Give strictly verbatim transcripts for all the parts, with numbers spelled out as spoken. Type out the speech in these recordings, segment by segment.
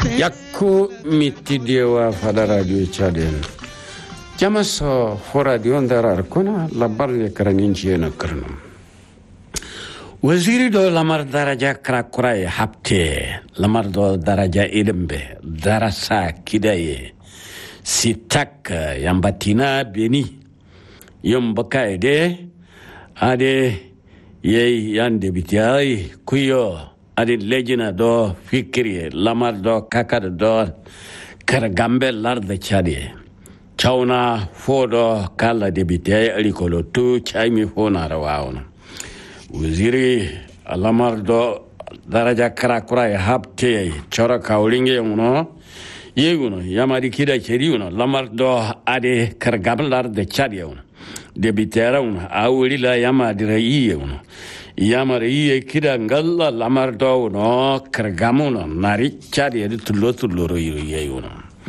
yakku mittidewa fada radio chaden jamaso fo radio ndarar kona labar ne karanin jena karno waziri do lamar daraja krakray hapte lamar do daraja idembe darasa kidaye sitak yambatina beni yombaka ede ade yey yande bitiyai kuyo ade lejina do fikri lamar do kakad do kargambe larda chadi chauna fodo kala de bitiyai alikolo tu chaimi fona rawawna waziri lamar do daraja krakray hapte chora kaulinge uno yeguno yamari kida cheriuno lamar do ade kargambe larda chadi uno de bitera uno awuli la yamadira iye uno yamari iye kida ngalla lamar do uno kargamuno nari chadi ede tullo tullo ro iye uno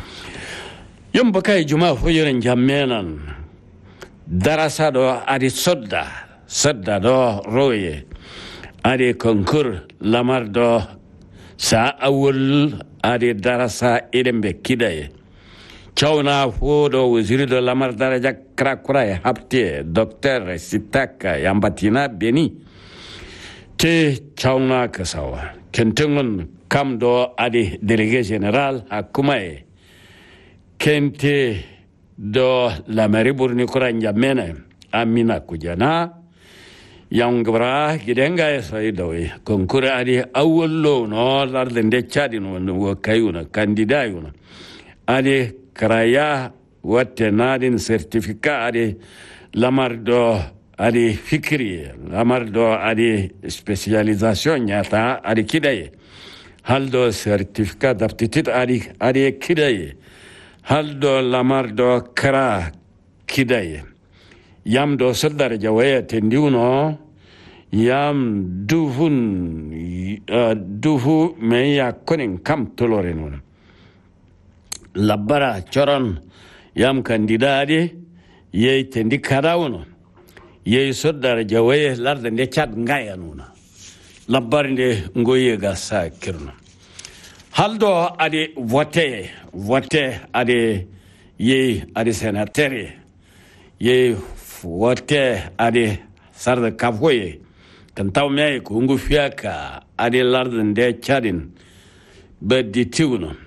yomba kay juma foyeren jammenan darasa do ade sodda sodda do roye ade konkur lamar do sa awul ade darasa edembe kidaye chawna fodo waziri do lamar daraja krakura hapte docteur sitaka yambatina beni te chawna kasawa kentungun kam do ade délégué général akumae kente do la mairie burni kuranja mena amina kujana yangbra gidenga saidawi konkura adi awollo no lardende chadi no wo kayuna kandidayuna adi kraya watte nadin certificat adi lamardo adi fikri lamardo adi spécialisation nyata adi kidaye haldo certificat d'aptitude adi adi kidaye haldo lamardo kra kidaye yam do soddar jawaya tendiuno yam duhun uh, duhu me ya konin kam tolorenun labara choron yam kandidade ye tendi karawuno ye soddar jawaya larda de chat ngayanuna labbar de ngoye ga sa kirno haldo ade vote vote ade ye ade sénateur ye wote ade sarda kafoye kan taw me ko ngu fiaka ade larden de chadin beddi tiwno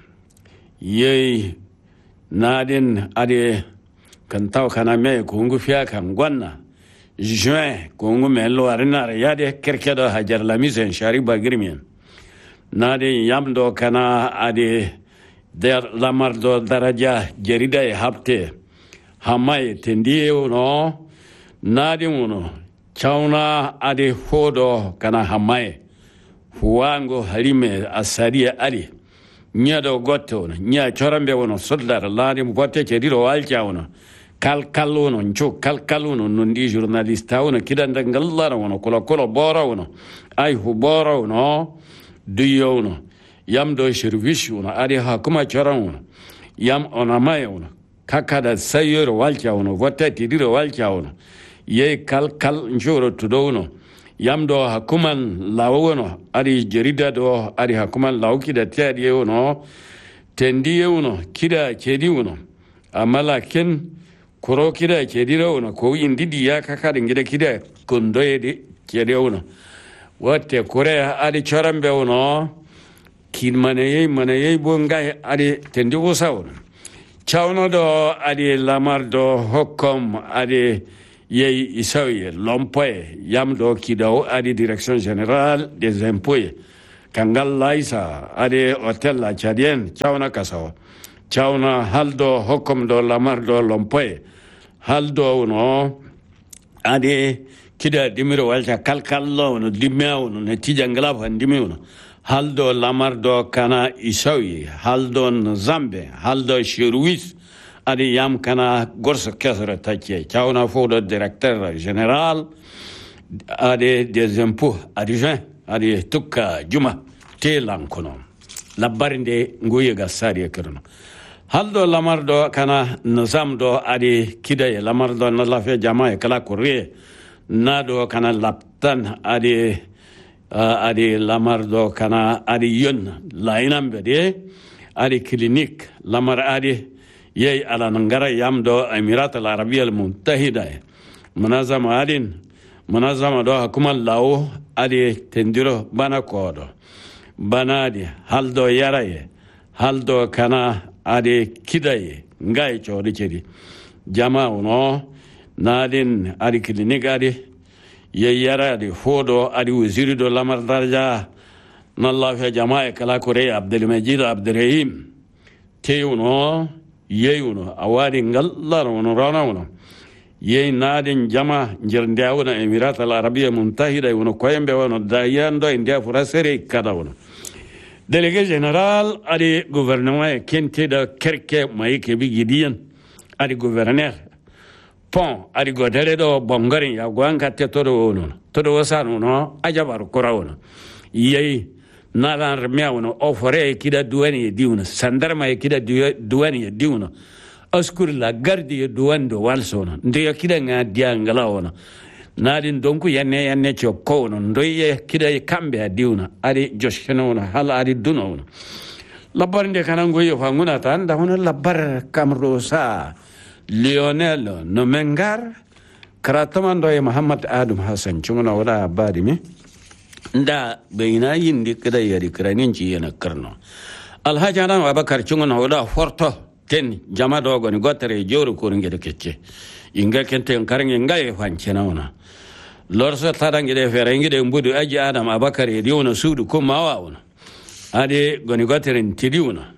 ye nadin ade kan taw kana me ko ngu fiaka ngonna juin ko ngu me lo arina yade kerkedo hajar la mise en shari bagrimien nadin yamdo kana ade der lamardo daraja jerida e hapte hamay tendiye uno nadi uno chauna ade fodo kana hamay huango halime asaria ali nyado goto nya chorambe uno soldar lani gote chediro walcha uno kal kaluno nchu kal kaluno nundi journalista uno kidanda ngallara uno kola kola bora uno ay hu bora uno duyo uno yam do service uno ade hakuma choran uno yam onamay uno kakada sayoro walcha uno vote tidiro walcha uno ye kal kal njoro tudono yamdo hakuman lawono ari jerida do ari hakuman lawki da tiadi uno tendi uno kida chedi uno amala ken kuro kida chedi uno ko indidi ya kakada ngida kida kundoye di chedi uno wote kore ari chorambe uno kin maneye maneye bonga ari tendi usawo chawno do adi lamar do hokom adi yey isawi lompoye yam do kidaw adi direction générale des impôts kangal laisa adi hotel la chadien chawna kasaw chawna haldo hokom do lamar do lompoye haldo no adi kida dimiro walta kalkallo no dimmew no tijangala pandimiw no haldo lamardo kana isawi haldo zambe haldo shirwis adi yam kana gorso kesra tache chawna fodo directeur général adi des impôts adjoint adi tukka juma telankono labarinde ngoye gasari kerno haldo lamardo kana nizamdo adi kidaye lamardo na lafe jamae kala kurre nado kana laptan adi Uh, adi lamardo kana adi yun lainam bede adi clinique lamar adi yey ala nangara yam do Emirat al Arabia al Muttahida munazama adin munazama do hakuma lawo adi tendiro bana kodo banadi haldo yaraye haldo kana adi kidaye ngai chodi chedi jama uno nadin adi clinique adi yey yara adi fodo adi waziri do lamar darja nallah fi jama'a kala kore Abdul Majid Abdurrahim teyuno yeyuno awadi ngallar wono rana wono yey nadin jama jirnde awona Emirat al Arabia Muntahida wono koyembe wono dayando india furasere kada wono délégué général adi gouvernement kente da kerke mayke bi gidiyan adi gouverneur pon adi godere do bongarin ya gwanka tetoro wono todo wasano no ajabar kora wono yey nalan remia wono ofore kida duwani diuna sandarma kida duwani diuna askur la gardi duwando walsono ndiya kida nga diangala wono nadin donku yanne yanne chokko wono ndoye kida kambe diuna ari josheno wono hala ari duno wono labar nde kanango yo fanguna tan da wono labar kamrosa Lionel Nomengar kratamando e Muhammad Adam Hassan chungona wala badimi nda bayina yindi kada yari kranin ci yana karno alhaji adam abakar cungon wada forto ken jama dogo ni gotere joru ko ngede kecce inga kente karnge ngaye fancena ona lorso tadange de fere ngide mbudu aji adam abakar e diwona suudu ko mawa ona ade goni gotere tidiwona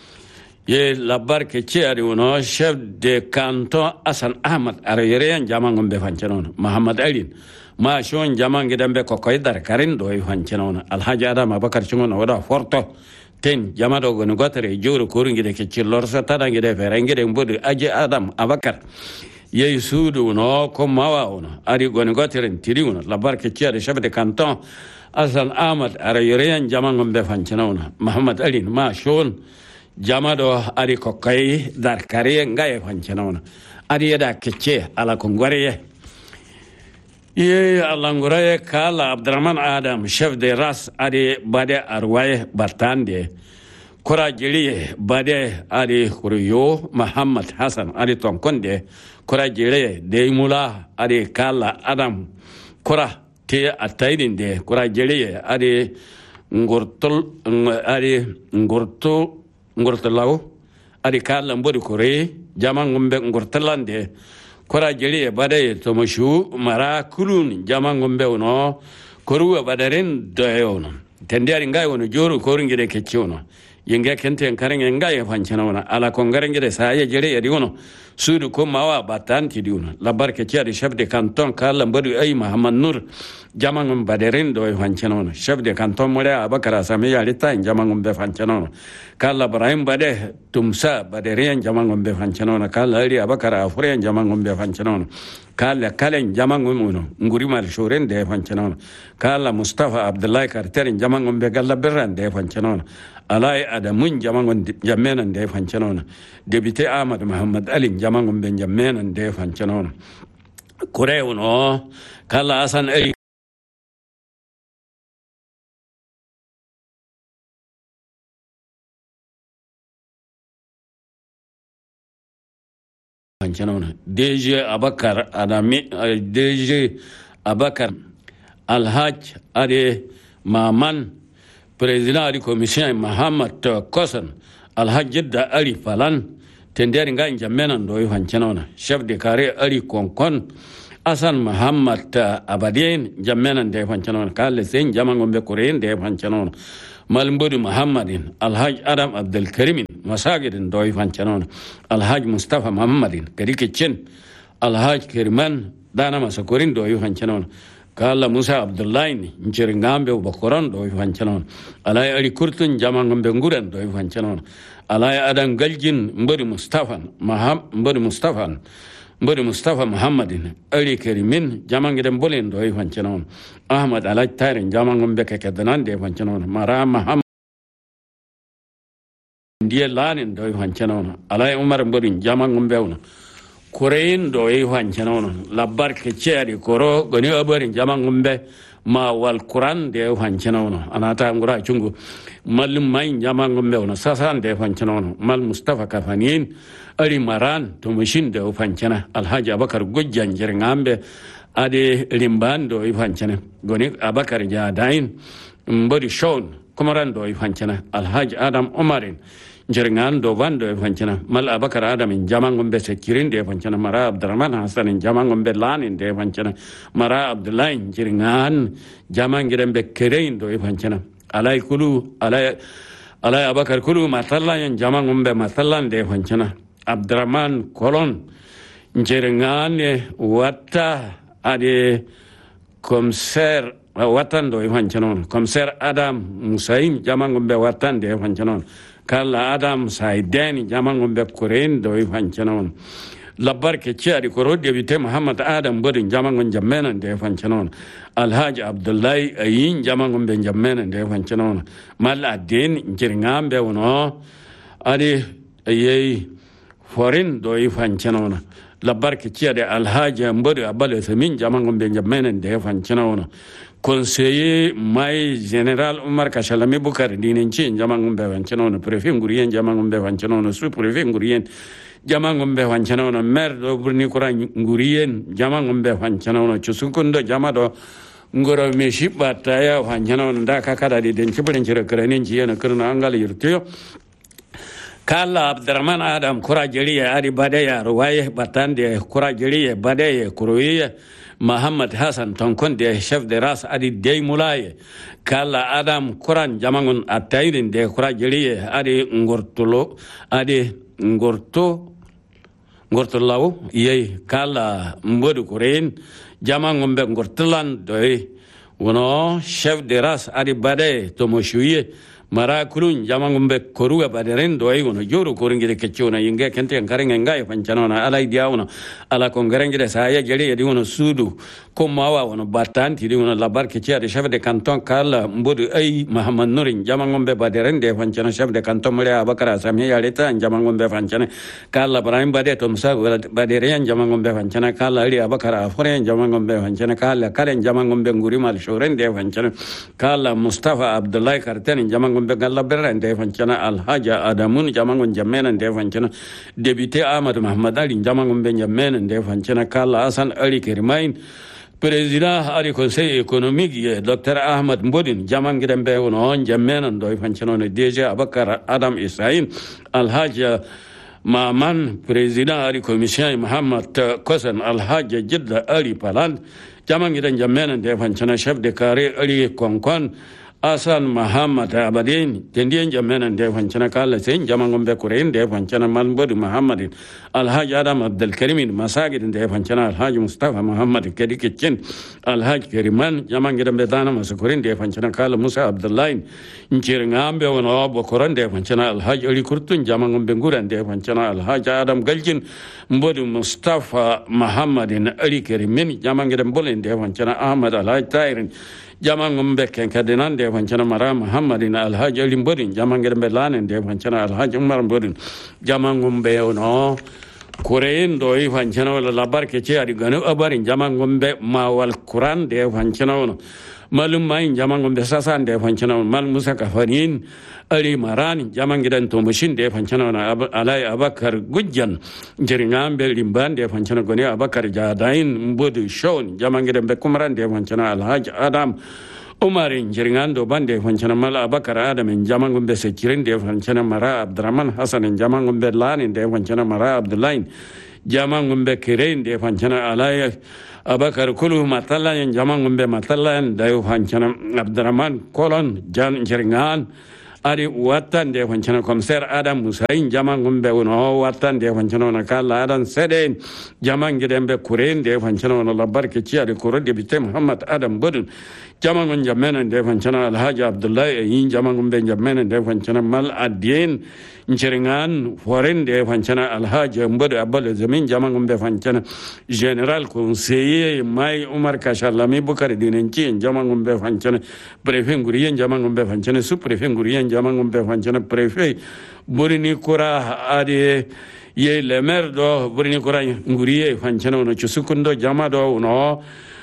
ye labar kecce ade wono chef de canton Hassan Ahmad arayere jama ngombe fancena ona Muhammad Alin ma shon jaman gidan be kokoy dar karin do fancena alhaji adam abakar cungon wada forto ten jama do goni gotere joro ko ngide ke cillor sa tada ngide fere ngide mbudu aji adam abakar yey suudu no ko mawa ono ari goni gotere tiri ono labar ke ciade chef de canton Hassan Ahmad ara yoreyan jama ngombe fancena ono Muhammad Ali ma shon jama do ari kokoy dar karin ngaye fancena ono ari yada kecce ala ko ngore ye alanguraye kala Abdurrahman Adam chef de ras ade bade arwaye batande kora jiriye bade ade kuriyo Muhammad Hassan ade tonkonde kora jiriye de mula ade kala Adam kora te ataidin de kora jiriye ade ngortol ade ngorto ngortolaw ade kala mbodi kore jama ngombe ngortolande kora jeli e bade to mushu mara kulun jama ngombe uno koruwa badaren doyono tendari ngai wono joru koringire kecciono yenge kente karenge ngai fancana wona ala ko ngarengire saye jeli e diwono sudu ko mawa batanti diwono la barke ciade chef de canton kala mbadu ay Muhammad Nur jama ngom badaren do fancana wona chef de canton mola abakara samiya lita jama ngombe fancana wona kala Ibrahim bade tumsa badaren jama ngombe fancana wona kala ali abakara afure jama ngombe fancana wona kala kalen jama ngomuno nguri mal shoren de fancana wona kala Mustafa Abdullahi Karter jama ngombe galla berran de fancana wona alai adamun jama ngombe jammenan de fancana wona député Ahmad Muhammad Ali jama ngombe jammenan de fancana wona kore wono kala Hasan Ali D G Abakar Adami D G Abakar Alhaj Ade Maman Président de Commission Muhammad Kosan Alhaj Jidda Ali Falan tenderi nga njamenan do fancana chef de carré Ali Konkon Hasan Muhammad Abadien jamenan de fancana kale sen jamangombe koren de fancana Malmbodi Muhammadin Alhaj Adam Abdul Karim masagidin do fancana Alhaj Mustafa Muhammadin kadike chen Alhaj Kirman dana masakorin do fancana kala Musa Abdullahi nchiringambe bakoran do fancana alay ali kurtun jamangombe nguran do fancana alay Adam Galjin mbodi Mustafa Maham mbodi Mustafa mbodi Mustafa Muhammadin ali Karimin jamangeden bolen do fancana Ahmad Alaj Tarin jamangombe kekedanan de fancana Mara Muhammad ndiye lanin do fancana alay Umar mbodi jamangombe ona korein do fancana labbar ke ciari koro goni abarin jamangombe ma wal Quran de fancina wono anata ngura chungu mal mai jama ngombe wono sasan de fancina wono mal Mustafa Kafanin ari maran to mushin de fancina Alhaji Abakar Gujjan jirngambe ade limbando i fancina goni Abakar Jadain mbodi shon kumarando i fancina Alhaji Adam Omarin jirngando vando e fancina mal Abakar Adam in jamangom be sekirin de fancina mara Abdurrahman Hasan in jamangom be lanin de fancina mara Abdullah jirngan jamangiren be kerein do e fancina alai kulu alai alai Abakar kulu matalla in jamangom be matallan de fancina Abdurrahman kolon jirngan wata ade komser watan do e fancina komser Adam Musaim jamangom be watan de fancina kala Adam Saidani jamangom be Korein do fanchanon labbar ke ciari koro debite Muhammad Adam bodin jamangon jammenan de fanchanon Alhaji Abdullahi ayin jamangom be jammenan de fanchanon mal adin jirngambe wono adi ayi forin do fanchanon labbar ke ciari Alhaji mbodi abale samin jamangom be jammenan de fanchanon conseiller mai général Omar Kashalami Bukar dinenci jamangum be wancanono préfet ngurien jamangum be wancanono sous préfet ngurien jamangum be wancanono maire do burni kura ngurien jamangum be wancanono chusukundo jamado ngoro me shibata ya wancanono ndaka kada di den cibirin cire karanin ci yana kirna angal yurtiyo kala Abdurrahman Adam kura jiriya ari badaya ruwaye batande kura jiriya badaya kuruye Muhammad Hassan tonkon de chef de race adi dey mulaye kala Adam Quran jamangon atayrin de kura jeriye adi ngortulo adi ngorto ngortulaw yey kala mbodu kuren jamangon be ngortulan doy wono chef de race adi bade to moshuye mara kulun jamangum be koruga baderen do ay wono joro koringide kecciona yinga kente ngarenga ngay fancanona ala diawno ala ko ngarengide saya jeli di wono sudu ko mawa wono batanti di wono labar keccia de chef de canton kala mbodu ay Muhammad Nurin jamangum be baderen de fancana chef de canton mele Abakar Sami yaleta jamangum be fancana kala Ibrahim bade to musa baderen jamangum be fancana kala ali Abakar afren jamangum be fancana kala kalen jamangum be nguri mal shoren de fancana kala Mustafa Abdullah Kartan jamangum be galla berende fancana Alhaja Adamun jamangon jammenan de fancana député Ahmad Muhammad Ali jamangon be jammenan de fancana kala Hasan Ali Kerimain président ari conseil économique docteur Ahmad Mbodin jamangidan be wono jammenan do fancana ne D G Abakar Adam Israil Alhaja Maman président ari commission Muhammad Kosan Alhaja Jidda Ali Palan jamangidan jammenan de fancana chef de carré Ali Konkon Asan Muhammad Abadin tendian jamanan de fancana kala sen jamangom be kurein de fancana malbod Muhammadin Alhaji Adam Abdul Karim masagid de fancana Alhaji Mustafa Muhammad kedi kitchen Alhaji Keriman jamangidam be dana masukurin de fancana kala Musa Abdullah ngambe wono bo koran de fancana Alhaji Ali Kurtun jamangom be nguran de fancana Alhaji Adam Galjin mbod Mustafa Muhammadin Ali Kerimin jamangidam bolen de fancana Ahmad Alhaji Tairin jamangum bekken kadinan de fancana mara Muhammadin Alhaji Ali Mbodin jamangere be lanen de fancana Alhaji Umar Mbodin jamangum be no kurein do i fancana wala labar ke ci ari ganu abarin jamangum be mawal Quran de fancana wono malum mai jamangum be sasan de fancana mal Musa Kafanin ari marani jamangidan to mushin de fancana alai Abakar Gujjan jiringam be limban de fancana goni Abakar Jadain Mbodu shon jamangidan be kumran de fancana Alhaji Adam Umarin jiringando bande fancana mal Abakar Adam in jamangum be sekirin de fancana mara Abdurrahman Hasan in jamangum be lanin de fancana mara Abdullah jamangum be kirein de fancana alai Abakar kulu matalla in jamangum be matalla de fancana Abdurrahman kolon jan jiringan ari watan de fancana commissaire Adam Musain jamangum be wono watan de fancana na kala Adam seden jamangidem be kuren de fancana na labar ke ci ari koro député Muhammad Adam Bodun jamangon jamena de fancana Alhaji Abdullah yin jamangum be jamena de fancana mal adien nchiringan foren de fancana Alhaji Mbodu abale zamin jamangum be fancana général conseiller mai Umar Kashalami Bukar dinenci jamangum be fancana préfet ngurien jamangum be fancana sous préfet ngurien jamangum be fancana préfet burini kura ade ye le maire do burini kura nguriye fancana no chusukundo jamado no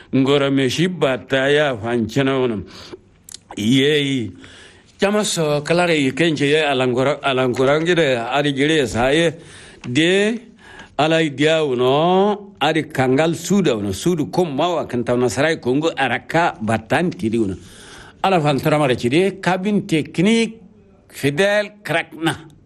ngora me shi bata ya fancina wona yeyi jama so kalare kenje ye alangora alangora ngire ari gire saye de alai dia uno ari kangal suda uno sudu kom mawa kanta na sarai kongo araka batan tiri uno ala fantara mare chide cabin technique fidel krakna